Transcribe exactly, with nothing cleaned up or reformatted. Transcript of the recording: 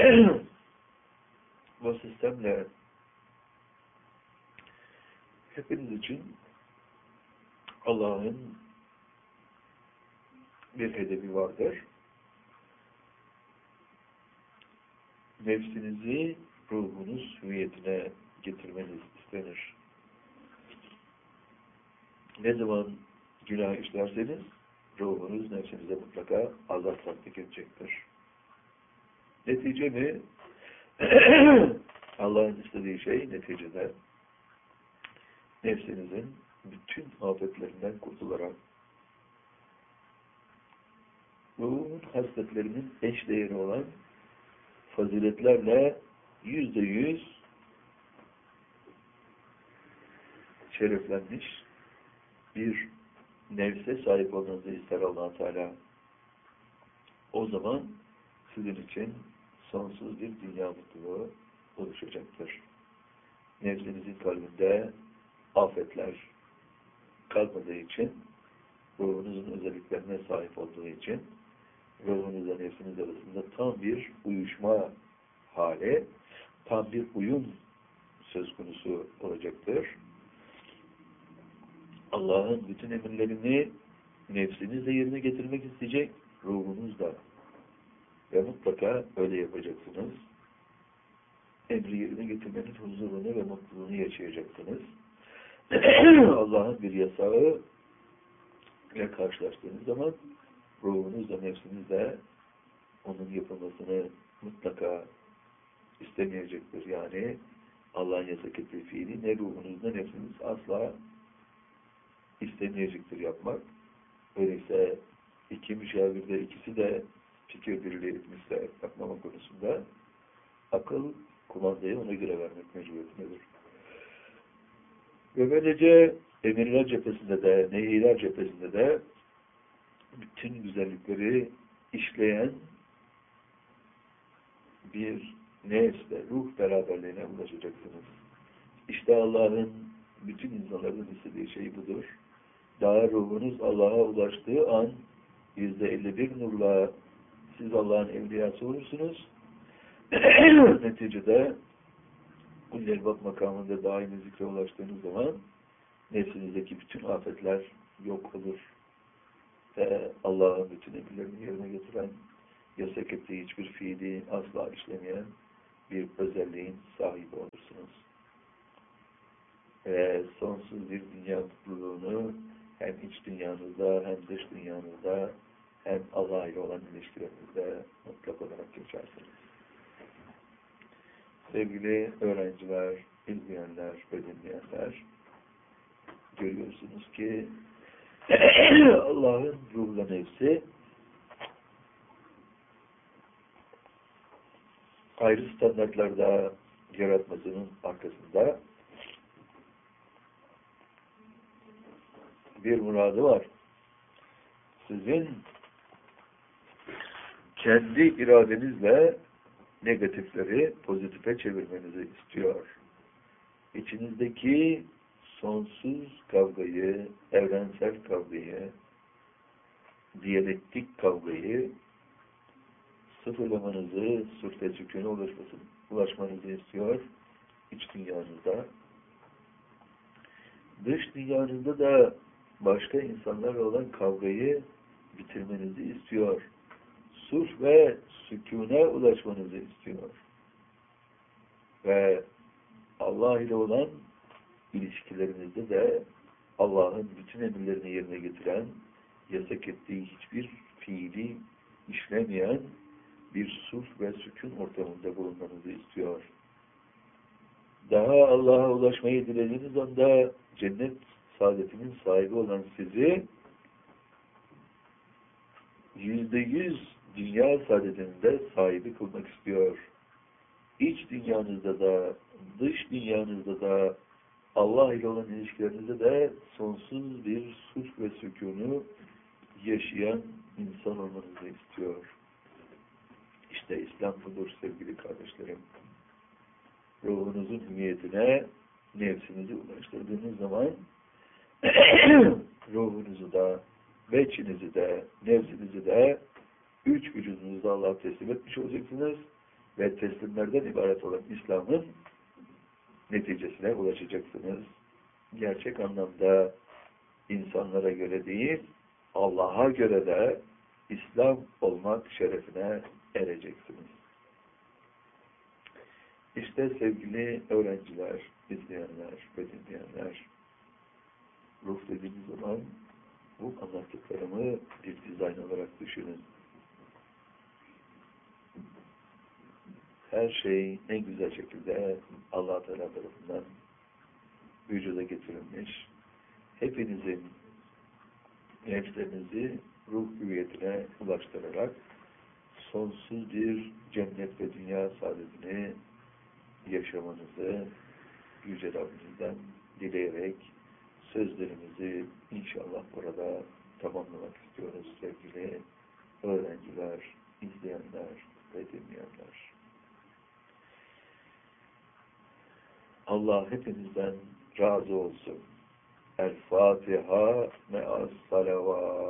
Bu sistemle hepiniz için Allah'ın bir hedefi vardır. Nefsinizi ruhunuz hüviyetine getirmeniz istenir. Ne zaman günah işlerseniz ruhunuz nefsinize mutlaka azap tatbik edecektir. Netice mi? Allah'ın istediği şey neticede nefsinizin bütün afetlerinden kurtularak ruhun hasletlerinin eşdeğeri olan faziletlerle yüzde yüz şereflenmiş bir nefse sahip olmanızı ister Allah Teala. O zaman sizin için sonsuz bir dünya mutluluğu oluşacaktır. Nefsinizin kalbinde afetler kalmadığı için, ruhunuzun özelliklerine sahip olduğu için, ruhunuzla nefsiniz arasında tam bir uyuşma hali, tam bir uyum söz konusu olacaktır. Allah'ın bütün emirlerini nefsinizle yerine getirmek isteyecek, ruhunuz da. Ve mutlaka öyle yapacaksınız. Emri yerine getirmenin huzurunu ve mutluluğunu yaşayacaksınız. Allah'ın bir yasağı ile karşılaştığınız zaman ruhunuzla, nefsinizle onun yapılmasını mutlaka istemeyecektir. Yani Allah'ın yasak ettiği fiili ne ruhunuz ne nefsiniz asla istemeyecektir yapmak. Öyleyse iki müşavirde ikisi de fikir birliği etmişse yapmama konusunda akıl kumandayı ona göre vermek mecburiyetindedir. Ve böylece emirler cephesinde de, nehiler cephesinde de bütün güzellikleri işleyen bir nefsle, ruh beraberliğine ulaşacaksınız. İşte Allah'ın bütün insanların istediği şey budur. Daha ruhunuz Allah'a ulaştığı an yüzde elli bir nurla siz Allah'ın evliyası olursunuz. Neticede Ulul Elbab makamında daimi zikre ulaştığınız zaman nefsinizdeki bütün afetler yok olur. Ve Allah'ın bütün emirlerini yerine getiren, yasak ettiği hiçbir fiili asla işlemeyen bir özelliğin sahibi olursunuz. Ve sonsuz bir dünya mutluluğunu hem iç dünyanızda hem dış dünyanızda hem Allah ile olan ilişkilerinizde mutlak olarak geçersiniz. Sevgili öğrenciler, izleyenler ve dinleyenler, görüyorsunuz ki Allah'ın ruhla nefsi ayrı standartlarda yaratmasının arkasında bir muradı var. Sizin kendi iradenizle negatifleri pozitife çevirmenizi istiyor. İçinizdeki sonsuz kavgayı, evrensel kavgayı, diyalektik kavgayı sıfırlamanızı, sırf ve sükûne ulaşmanızı istiyor iç dünyanızda. Dış dünyanızda da başka insanlarla olan kavgayı bitirmenizi istiyor. Sulh ve sükûne ulaşmanızı istiyor. Ve Allah ile olan ilişkilerinizde de Allah'ın bütün emirlerini yerine getiren, yasak ettiği hiçbir fiili işlemeyen bir sulh ve sükûn ortamında bulunmanızı istiyor. Daha Allah'a ulaşmayı dilediğiniz anda cennet saadetinin sahibi olan sizi yüzde yüz dünya saadetinde sahibi kılmak istiyor. İç dünyanızda da, dış dünyanızda da, Allah ile olan ilişkilerinizde de sonsuz bir sulh ve sükûnu yaşayan insan olmanızı istiyor. İşte İslam budur sevgili kardeşlerim. Ruhunuzun hüviyetine nefsinizi ulaştırdığınız zaman ruhunuzu da, veçinizi de, nefsinizi de üç vücudunuzu Allah'a teslim etmiş olacaksınız ve teslimlerden ibaret olan İslam'ın neticesine ulaşacaksınız. Gerçek anlamda insanlara göre değil, Allah'a göre de İslam olmak şerefine ereceksiniz. İşte sevgili öğrenciler, izleyenler ve dinleyenler, ruh dediğimiz zaman bu anlattıklarımı bir dizayn olarak düşünün. Her şey en güzel şekilde Allah Teala tarafından vücuda getirilmiş. Hepinizin nefslerinizi ruh hüviyetine ulaştırarak sonsuz bir cennet ve dünya saadetini yaşamanızı Yüce Rabbinizden dileyerek sözlerimizi inşallah burada tamamlamak istiyoruz sevgili öğrenciler, izleyenler ve dinleyenler. Allah hepinizden razı olsun. El Fatiha me'as salavat.